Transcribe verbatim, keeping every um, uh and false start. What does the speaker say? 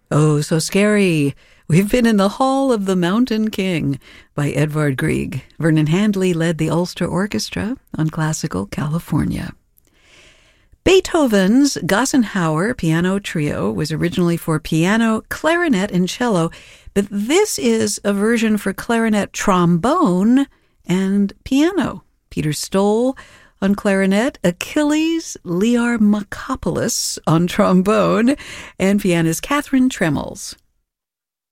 Oh, so scary. We've been in the Hall of the Mountain King by Edvard Grieg. Vernon Handley led the Ulster Orchestra on Classical California. Beethoven's Gassenhauer Piano Trio was originally for piano, clarinet, and cello, but this is a version for clarinet, trombone, and piano. Peter Stoll on clarinet, Achilles Lear Makopoulos on trombone, and pianist Catherine Tremels